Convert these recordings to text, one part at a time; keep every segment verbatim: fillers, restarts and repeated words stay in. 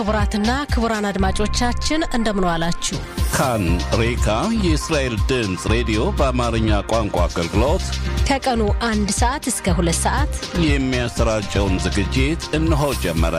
ክቡራትና ክቡራን አድማጮቻችን እንደምን ዋላችሁ። ካን ሬካ የእስራኤል ድምፅ ሬዲዮ በአማርኛ ቋንቋ አገልግሎት ከቀኑ አንድ ሰዓት እስከ ሁለት ሰዓት የሚያሰራጨውን ዝግጅት እነሆ ጀመረ።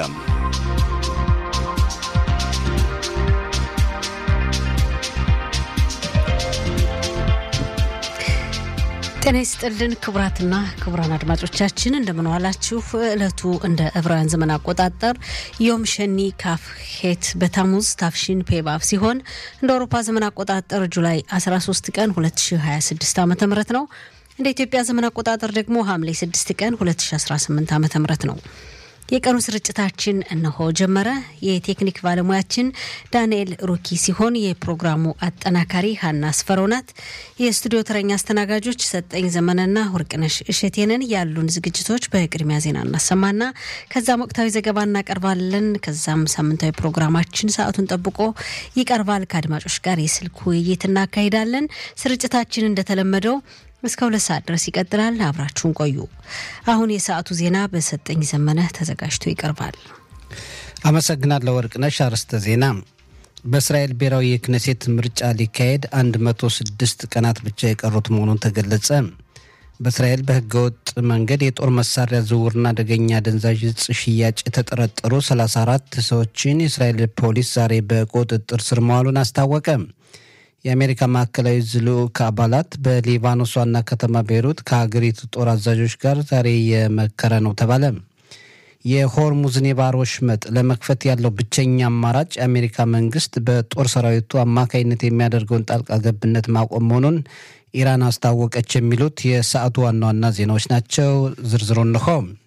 ጤና ይስጥልን ክቡራትና ክቡራን አድማጮቻችን እንደምን ዋላችሁ። ዕለቱ እንደ ዕብራውያን ዘመን አቆጣጠር ዮም ሸኒ ካፍ ሄት በታሙዝ ታፍሺን ፔባብ ሲሆን እንደ አውሮፓ ዘመን አቆጣጠር ጁላይ አስራ ሶስት ቀን ሁለት ሺህ ሃያ ስድስት ዓመተ ምህረት ነው። እንደ ኢትዮጵያ ዘመን አቆጣጠር ደግሞ ሐምሌ ስድስት ቀን ሁለት ሺህ አስራ ስምንት ዓመተ ምህረት ነው። የቀኑ ስርጭታችን እነሆ ጀመረ። የቴክኒክ ባለሙያችን ዳንኤል ሩኪ ሲሆን የፕሮግራሙ አጠናካሪ ሀና አስፈሮናት፣ የስቱዲዮ ተረኛ አስተናጋጆች ሰጠኝ ዘመነና ወርቅነሽ እሸቴንን። ያሉን ዝግጅቶች በቅድሚያ ዜና እናሰማና ከዛም ወቅታዊ ዘገባ እናቀርባለን። ከዛም ሳምንታዊ ፕሮግራማችን ሰዓቱን ጠብቆ ይቀርባል። ከአድማጮች ጋር የስልክ ውይይት እናካሂዳለን። ስርጭታችን እንደተለመደው እስከ ሁለት ሰዓት ድረስ ይቀጥላል። አብራችሁን ቆዩ። አሁን የሰዓቱ ዜና በሰጠኝ ዘመነ ተዘጋጅቶ ይቀርባል። አመሰግናለሁ ወርቅነሽ። አርዕስተ ዜና። በእስራኤል ብሔራዊ የክኔሴት ምርጫ ሊካሄድ አንድ መቶ ስድስት ቀናት ብቻ የቀሩት መሆኑን ተገለጸ። በእስራኤል በህገወጥ መንገድ የጦር መሳሪያ ዝውውርና አደገኛ አደንዛዥ እጽ ሽያጭ የተጠረጠሩ ሰላሳ አራት ሰዎችን የእስራኤል ፖሊስ ዛሬ በቁጥጥር ስር መዋሉን አስታወቀ። የአሜሪካ ማዕከላዊ ልዑክ አባላት በሊባኖስ ዋና ከተማ ቤይሩት ከሀገሪቱ ጦር አዛዦች ጋር ዛሬ የመከረ ነው ተባለ። የሆርሙዝን የባህር ወሽመጥ ለመክፈት ያለው ብቸኛ አማራጭ የአሜሪካ መንግስት በጦር ሰራዊቱ አማካይነት የሚያደርገውን ጣልቃ ገብነት ማቆም መሆኑን ኢራን አስታወቀች። የሚሉት የሰዓቱ ዋና ዋና ዜናዎች ናቸው። ዝርዝሩን እንሆ።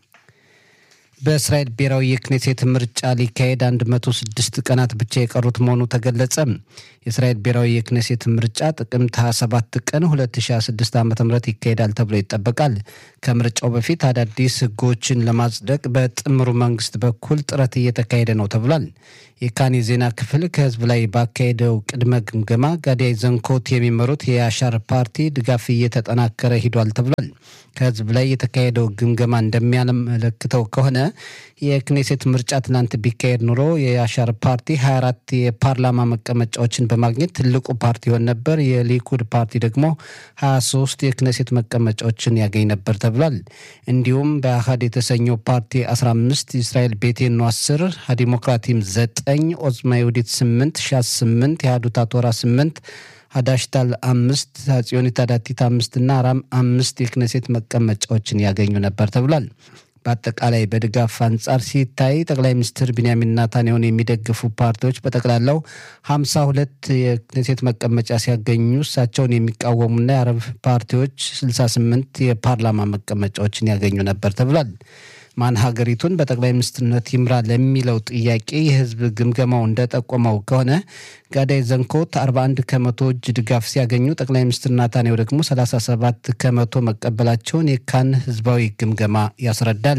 በእስራኤል ብሔራዊ የክኔሴት ምርጫ ሊካሄድ አንድ መቶ ስድስት ቀናት ብቻ የቀሩት መሆኑ ተገለጸ። የእስራኤል ብሔራዊ የክኔሴት ምርጫ ጥቅምት ሃያ ሰባት ቀን ሁለት ሺህ ሃያ ስድስት ዓ.ም ይካሄዳል ተብሎ ይጠበቃል። ከምርጫው በፊት አዳዲስ ህጎችን ለማጽደቅ በጥምሩ መንግስት በኩል ጥረት እየተካሄደ ነው ተብሏል። የካን የዜና ክፍል ከህዝብ ላይ ባካሄደው ቅድመ ግምገማ ጋዲይ ዘንኮት የሚመሩት የያሻር ፓርቲ ድጋፍ እየተጠናከረ ሂዷል ተብሏል። ከህዝብ ላይ የተካሄደው ግምገማ እንደሚያመለክተው ከሆነ የክኔሴት ምርጫ ትናንት ቢካሄድ ኑሮ የያሻር ፓርቲ ሀያ አራት የፓርላማ መቀመጫዎችን በማግኘት ትልቁ ፓርቲ ይሆን ነበር። የሊኩድ ፓርቲ ደግሞ ሀያ ሶስት የክኔሴት መቀመጫዎችን ያገኝ ነበር ተብሏል። እንዲሁም በአሃድ የተሰኘው ፓርቲ አስራ አምስት፣ እስራኤል ቤቴኖ አስር፣ ዲሞክራቲም ዘጠኝ፣ ኦዝማ ይሁዲት ስምንት፣ ሻስ ስምንት፣ የሃዱት አቶራ ስምንት፣ አዳሽታል አምስት፣ ጽዮኒት አዳቲት አምስት እና አራም አምስት የክኔሴት መቀመጫዎችን ያገኙ ነበር ተብሏል። በአጠቃላይ በድጋፍ አንጻር ሲታይ ጠቅላይ ሚኒስትር ቢንያሚን ኔታንያሁን የሚደግፉ ፓርቲዎች በጠቅላላው ሀምሳ ሁለት የክኔሴት መቀመጫ ሲያገኙ እሳቸውን የሚቃወሙና የአረብ ፓርቲዎች ስልሳ ስምንት የፓርላማ መቀመጫዎችን ያገኙ ነበር ተብሏል። ማን ሀገሪቱን በጠቅላይ ሚኒስትርነት ይምራ ለሚለው ጥያቄ የህዝብ ግምገማው እንደጠቆመው ከሆነ ጋዲይ ዘንኮት አርባ አንድ ከመቶ እጅ ድጋፍ ሲያገኙ ጠቅላይ ሚኒስትር ኔታንያሁ ደግሞ ሰላሳ ሰባት ከመቶ መቀበላቸውን የካን ህዝባዊ ግምገማ ያስረዳል።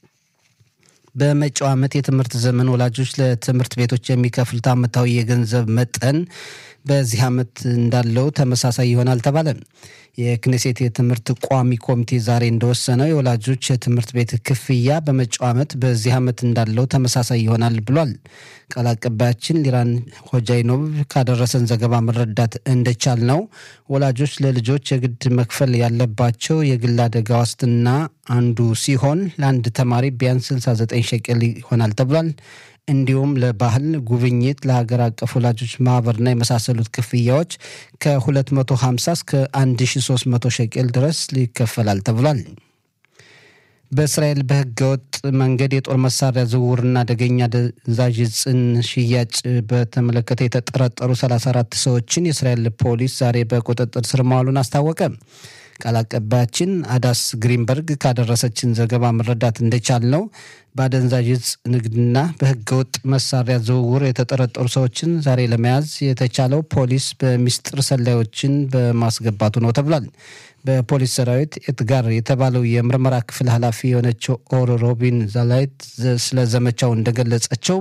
በመጪው ዓመት የትምህርት ዘመን ወላጆች ለትምህርት ቤቶች የሚከፍሉት ዓመታዊ የገንዘብ መጠን በዚህ ዓመት እንዳለው ተመሳሳይ ይሆናል ተባለ። የክኔሴት የትምህርት ቋሚ ኮሚቴ ዛሬ እንደወሰነው የወላጆች የትምህርት ቤት ክፍያ በመጪው ዓመት በዚህ ዓመት እንዳለው ተመሳሳይ ይሆናል ብሏል። ቃል አቀባያችን ሊራን ሆጃይኖቭ ካደረሰን ዘገባ መረዳት እንደቻል ነው ወላጆች ለልጆች የግድ መክፈል ያለባቸው የግል አደጋ ዋስትና አንዱ ሲሆን ለአንድ ተማሪ ቢያንስ ስልሳ ዘጠኝ ሸቄል ይሆናል ተብሏል። እንዲሁም ለባህል ጉብኝት፣ ለሀገር አቀፍ ወላጆች ማህበርና የመሳሰሉት ክፍያዎች ከሁለት መቶ ሀምሳ እስከ አንድ ሺህ ሶስት መቶ ሸቄል ድረስ ሊከፈላል ተብሏል። በእስራኤል በህገወጥ መንገድ የጦር መሳሪያ ዝውውርና አደገኛ አደንዛዥ እጽን ሽያጭ በተመለከተ የተጠረጠሩ ሰላሳ አራት ሰዎችን የእስራኤል ፖሊስ ዛሬ በቁጥጥር ስር መዋሉን አስታወቀ። ቃል አቀባያችን አዳስ ግሪንበርግ ካደረሰችን ዘገባ መረዳት እንደቻል ነው በአደንዛዥ እጽ ንግድና በህገወጥ መሳሪያ ዝውውር የተጠረጠሩ ሰዎችን ዛሬ ለመያዝ የተቻለው ፖሊስ በሚስጥር ሰላዮችን በማስገባቱ ነው ተብሏል። በፖሊስ ሰራዊት ኤትጋር የተባለው የምርመራ ክፍል ኃላፊ የሆነችው ኦር ሮቢን ዛላይት ስለ ዘመቻው እንደገለጸችው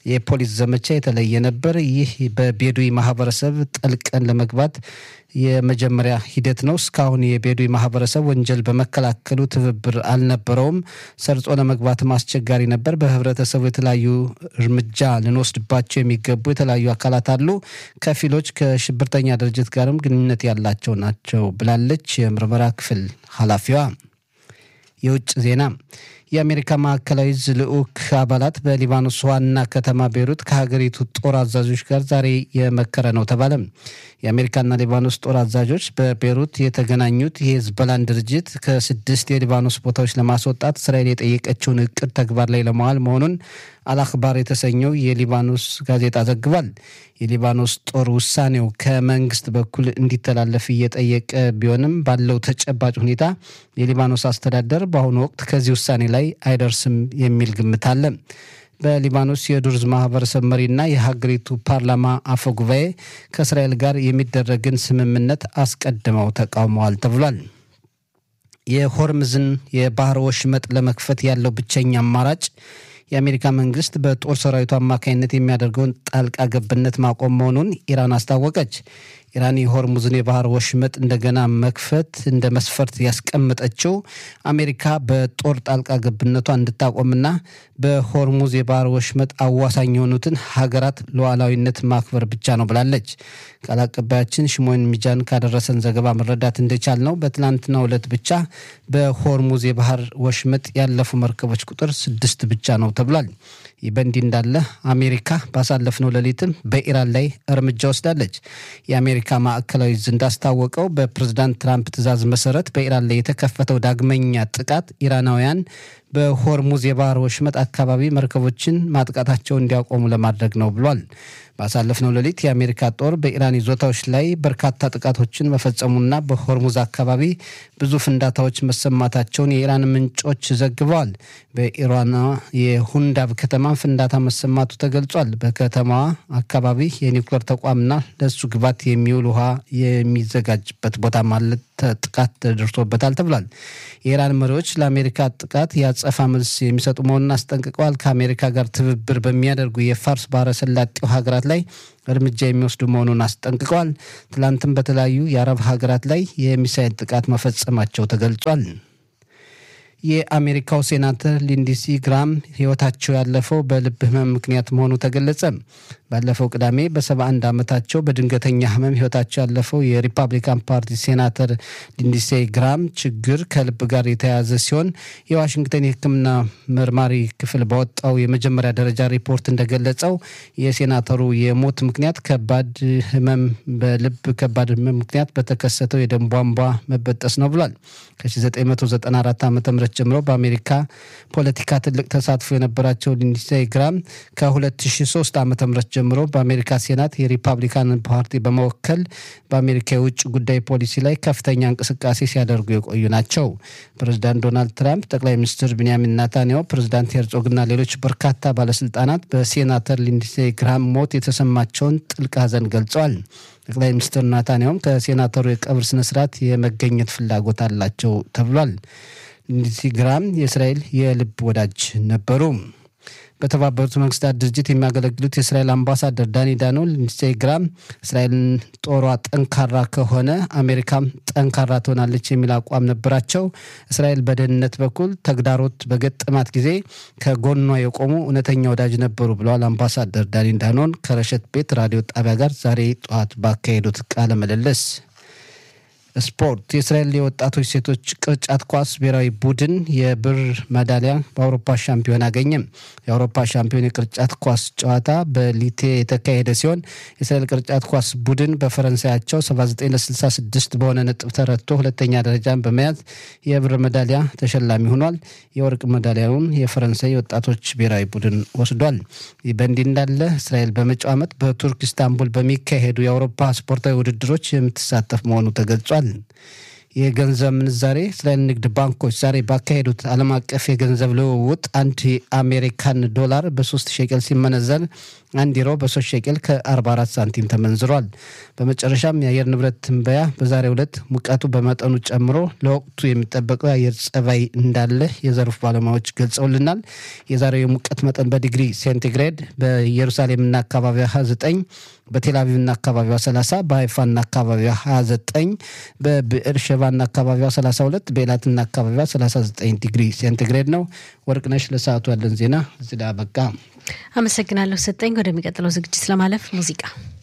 የፖሊስ ዘመቻ የተለየ ነበር። ይህ በቤዱይ ማህበረሰብ ጠልቀን ለመግባት የመጀመሪያ ሂደት ነው። እስካሁን የቤዱይ ማህበረሰብ ወንጀል በመከላከሉ ትብብር አልነበረውም። ሰርጾ ለመግባትም አስቸጋሪ ነበር። በህብረተሰቡ የተለያዩ እርምጃ ልንወስድባቸው የሚገቡ የተለያዩ አካላት አሉ። ከፊሎች ከሽብርተኛ ድርጅት ጋርም ግንኙነት ያላቸው ናቸው ብላለች የምርመራ ክፍል ኃላፊዋ። የውጭ ዜና የአሜሪካ ማዕከላዊ ዕዝ ልዑክ አባላት በሊባኖስ ዋና ከተማ ቤይሩት ከሀገሪቱ ጦር አዛዦች ጋር ዛሬ የመከረ ነው ተባለ። የአሜሪካና ሊባኖስ ጦር አዛዦች በቤይሩት የተገናኙት የሂዝቦላን ድርጅት ከስድስት የሊባኖስ ቦታዎች ለማስወጣት እስራኤል የጠየቀችውን እቅድ ተግባር ላይ ለማዋል መሆኑን አልአኽባር የተሰኘው የሊባኖስ ጋዜጣ ዘግቧል። የሊባኖስ ጦር ውሳኔው ከመንግስት በኩል እንዲተላለፍ እየጠየቀ ቢሆንም ባለው ተጨባጭ ሁኔታ የሊባኖስ አስተዳደር በአሁኑ ወቅት ከዚህ ውሳኔ ላይ አይደርስም የሚል ግምት አለ። በሊባኖስ የዱርዝ ማህበረሰብ መሪና የሀገሪቱ ፓርላማ አፈ ጉባኤ ከእስራኤል ጋር የሚደረግን ስምምነት አስቀድመው ተቃውመዋል ተብሏል። የሆርሙዝን የባህር ወሽመጥ ለመክፈት ያለው ብቸኛ አማራጭ የአሜሪካ መንግስት በጦር ሰራዊቱ አማካይነት የሚያደርገውን ጣልቃ ገብነት ማቆም መሆኑን ኢራን አስታወቀች። ኢራን የሆርሙዝን የባህር ወሽመጥ እንደገና መክፈት እንደ መስፈርት ያስቀመጠችው አሜሪካ በጦር ጣልቃ ገብነቷ እንድታቆምና በሆርሙዝ የባህር ወሽመጥ አዋሳኝ የሆኑትን ሀገራት ሉዓላዊነት ማክበር ብቻ ነው ብላለች። ቃል አቀባያችን ሽሞን ሚጃን ካደረሰን ዘገባ መረዳት እንደቻል ነው በትናንትናው ዕለት ብቻ በሆርሙዝ የባህር ወሽመጥ ያለፉ መርከቦች ቁጥር ስድስት ብቻ ነው ተብሏል። ይህ በእንዲህ እንዳለ አሜሪካ ባሳለፍነው ሌሊትም በኢራን ላይ እርምጃ ወስዳለች። የአሜሪካ ማዕከላዊ ዕዝ እንዳስታወቀው በፕሬዝዳንት ትራምፕ ትዕዛዝ መሰረት በኢራን ላይ የተከፈተው ዳግመኛ ጥቃት ኢራናውያን በሆርሙዝ የባህር ወሽመጥ አካባቢ መርከቦችን ማጥቃታቸውን እንዲያቆሙ ለማድረግ ነው ብሏል። ባሳለፍነው ሌሊት የአሜሪካ ጦር በኢራን ይዞታዎች ላይ በርካታ ጥቃቶችን መፈጸሙና በሆርሙዝ አካባቢ ብዙ ፍንዳታዎች መሰማታቸውን የኢራን ምንጮች ዘግበዋል። በኢራኗ የሁንዳብ ከተማ ፍንዳታ መሰማቱ ተገልጿል። በከተማዋ አካባቢ የኒውክሌር ተቋምና ለሱ ግባት የሚውል ውሃ የሚዘጋጅበት ቦታ ማለት ጥቃት ደርሶበታል ተብሏል። የኢራን መሪዎች ለአሜሪካ ጥቃት ያጸፋ መልስ የሚሰጡ መሆኑን አስጠንቅቀዋል። ከአሜሪካ ጋር ትብብር በሚያደርጉ የፋርስ ባህረ ሰላጤው ሀገራት ላይ እርምጃ የሚወስዱ መሆኑን አስጠንቅቀዋል። ትላንትም በተለያዩ የአረብ ሀገራት ላይ የሚሳኤል ጥቃት መፈጸማቸው ተገልጿል። የአሜሪካው ሴናተር ሊንዲሲ ግራም ህይወታቸው ያለፈው በልብ ህመም ምክንያት መሆኑ ተገለጸ። ባለፈው ቅዳሜ በሰባ አንድ ዓመታቸው በድንገተኛ ህመም ህይወታቸው ያለፈው የሪፐብሊካን ፓርቲ ሴናተር ሊንዲሲ ግራም ችግር ከልብ ጋር የተያያዘ ሲሆን የዋሽንግተን የሕክምና መርማሪ ክፍል ባወጣው የመጀመሪያ ደረጃ ሪፖርት እንደገለጸው የሴናተሩ የሞት ምክንያት ከባድ ህመም በልብ ከባድ ህመም ምክንያት በተከሰተው የደም ቧንቧ መበጠስ ነው ብሏል። ከ1994 ዓ.ም ጀምሮ በአሜሪካ ፖለቲካ ትልቅ ተሳትፎ የነበራቸው ሊንዲሲ ግራም ከ2003 ዓ.ም ጀምሮ በአሜሪካ ሴናት የሪፐብሊካን ፓርቲ በመወከል በአሜሪካ የውጭ ጉዳይ ፖሊሲ ላይ ከፍተኛ እንቅስቃሴ ሲያደርጉ የቆዩ ናቸው። ፕሬዝዳንት ዶናልድ ትራምፕ፣ ጠቅላይ ሚኒስትር ቤንያሚን ኔታንያሁ፣ ፕሬዝዳንት ሄርዞግና ሌሎች በርካታ ባለስልጣናት በሴናተር ሊንዲሲ ግራም ሞት የተሰማቸውን ጥልቅ ሐዘን ገልጸዋል። ጠቅላይ ሚኒስትር ኔታንያሁም ከሴናተሩ የቀብር ስነ ስርዓት የመገኘት ፍላጎት አላቸው ተብሏል። ሊንዲሲ ግራም የእስራኤል የልብ ወዳጅ ነበሩ። በተባበሩት መንግስታት ድርጅት የሚያገለግሉት የእስራኤል አምባሳደር ዳኒ ዳኖ ሊንዲሲ ግራም እስራኤልን ጦሯ ጠንካራ ከሆነ አሜሪካም ጠንካራ ትሆናለች የሚል አቋም ነበራቸው። እስራኤል በደህንነት በኩል ተግዳሮት በገጠማት ጊዜ ከጎኗ የቆሙ እውነተኛ ወዳጅ ነበሩ ብለዋል አምባሳደር ዳኒ ዳኖን ከረሸት ቤት ራዲዮ ጣቢያ ጋር ዛሬ ጠዋት ባካሄዱት ቃለ ምልልስ። ስፖርት የእስራኤል የወጣቶች ሴቶች ቅርጫት ኳስ ብሔራዊ ቡድን የብር ሜዳሊያ በአውሮፓ ሻምፒዮን አገኘ። የአውሮፓ ሻምፒዮን የቅርጫት ኳስ ጨዋታ በሊቴ የተካሄደ ሲሆን የእስራኤል ቅርጫት ኳስ ቡድን በፈረንሳያቸው ሰባ ዘጠኝ ለስልሳ ስድስት በሆነ ነጥብ ተረትቶ ሁለተኛ ደረጃን በመያዝ የብር ሜዳሊያ ተሸላሚ ሆኗል። የወርቅ ሜዳሊያውን የፈረንሳይ ወጣቶች ብሔራዊ ቡድን ወስዷል። ይህ በእንዲህ እንዳለ እስራኤል በመጪው ዓመት በቱርክ ኢስታንቡል በሚካሄዱ የአውሮፓ ስፖርታዊ ውድድሮች የምትሳተፍ መሆኑ ተገልጿል። የገንዘብ ምንዛሬ እስራኤል ንግድ ባንኮች ዛሬ ባካሄዱት ዓለም አቀፍ የገንዘብ ልውውጥ አንድ የአሜሪካን ዶላር በሶስት ሸቀል ሲመነዘር አንድ ዩሮ በሶስት ሸቀል ከአርባ አራት ሳንቲም ተመንዝሯል። በመጨረሻም የአየር ንብረት ትንበያ በዛሬው ዕለት ሙቀቱ በመጠኑ ጨምሮ ለወቅቱ የሚጠበቀው የአየር ጸባይ እንዳለ የዘርፉ ባለሙያዎች ገልጸውልናል። የዛሬው የሙቀት መጠን በዲግሪ ሴንቲግሬድ በኢየሩሳሌምና አካባቢዋ ሃያ ዘጠኝ፣ በቴልአቪቭና አካባቢዋ ሰላሳ፣ በሃይፋና አካባቢዋ ሃያ ዘጠኝ፣ በብኤር ሸባና አካባቢዋ ሰላሳ ሁለት፣ በኤላትና አካባቢዋ ሰላሳ ዘጠኝ ዲግሪ ሴንቲግሬድ ነው። ወርቅነሽ ለሰዓቱ ያለን ዜና እዚህ ላይ አበቃ። አመሰግናለሁ ሰጠኝ። ወደሚቀጥለው ዝግጅት ለማለፍ ሙዚቃ